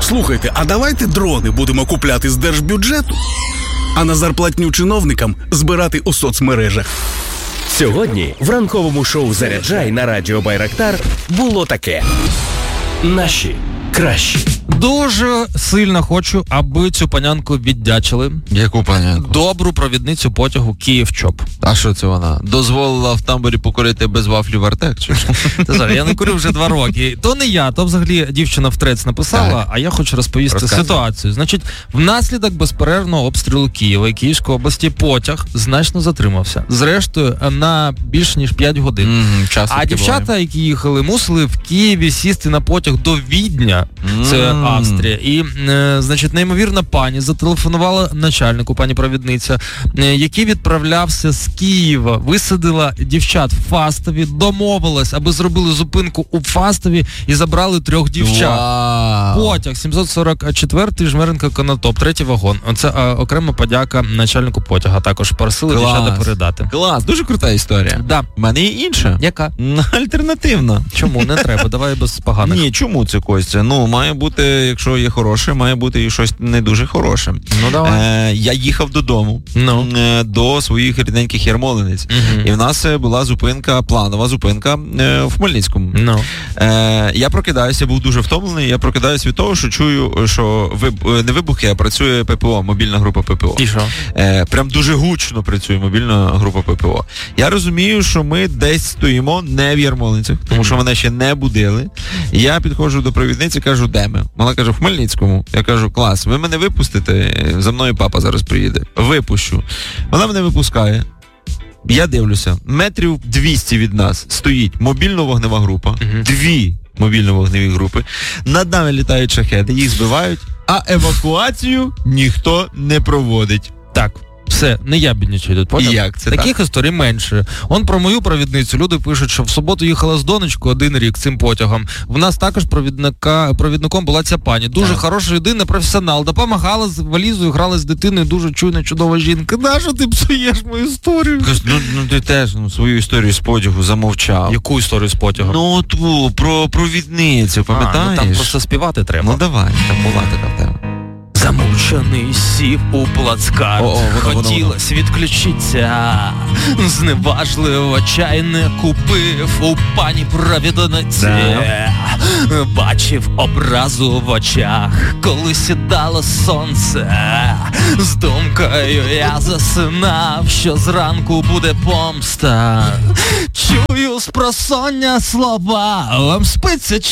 Слухайте, а давайте дрони будемо купляти з держбюджету, а на зарплатню чиновникам збирати у соцмережах. Сьогодні в ранковому шоу «Заряджай» на радіо Байрактар було таке. Наші кращі. Дуже сильно хочу, аби цю панянку віддячили. Яку панянку? Добру провідницю потягу Київ-Чоп. А що це вона? Дозволила в тамбурі покурити без вафлів Артек? Я не курю вже 2 роки. То не я, то взагалі дівчина в трец написала, так. А я хочу розповісти ситуацію. Значить, внаслідок безперервного обстрілу Києва і Київської області потяг значно затримався. Зрештою, на більш ніж 5 годин. А дівчата, які їхали, мусили в Києві сісти на потяг до Відня. Це Австрія. І, значить, неймовірна пані зателефонувала начальнику, пані провідниця, який відправлявся з Києва, висадила дівчат в Фастові, домовилась, аби зробили зупинку у Фастові і забрали 3 дівчат. Потяг 744-й Жмеренко-Конотоп, 3-й вагон. Це окрема подяка начальнику потяга. Також просили дівчата передати. Клас, дуже крута історія. Да. У мене є інша. Яка? Альтернативна. Чому? Не треба, давай без поганих. Ні, чому це, Костя? Має бути, якщо є хороше, має бути і щось не дуже хороше. Давай. Я їхав додому до своїх рідненьких Ярмолинець. І в нас була зупинка, планова зупинка в Хмельницькому. Я прокидаюся, був дуже втомлений, я прокидаюся від того, що чую, що не вибухи, а працює ППО, мобільна група ППО. І що? Прям дуже гучно працює мобільна група ППО. Я розумію, що ми десь стоїмо не в Ярмолинцях, тому що мене ще не будили. Я підходжу до провідниці, кажу, де ми? Вона каже, в Хмельницькому. Я кажу, клас, ви мене випустите? За мною папа зараз приїде. Випущу. Вона мене випускає. Я дивлюся, метрів 200 від нас стоїть мобільно-вогнева група, 2 мобільно-вогневі групи, над нами літають шахеди, їх збивають, а евакуацію ніхто не проводить. Так. Все, не ябідничай тут, поняв? Як це таких так? історій менше. Он про мою провідницю. Люди пишуть, що в суботу їхала з донечкою 1 рік цим потягом. В нас також провідником була ця пані. Дуже хороша людина, професіонал. Допомагала з валізою, грала з дитиною, дуже чуйна, чудова жінка. Нащо ти псуєш мою історію? Ти теж свою історію з потягу замовчав. Яку історію з потягом? Твою, про провідницю, пам'ятаєш? Там просто співати треба. Давай, там була така в тебе. Замовчаний сів у плацкарт, хотілось відключитися, зневажливо чай не купив у пані провідниці, бачив образу в очах, коли сідало сонце, з думкою я засинав, що зранку буде помста, чую спросоння слова, вам спиться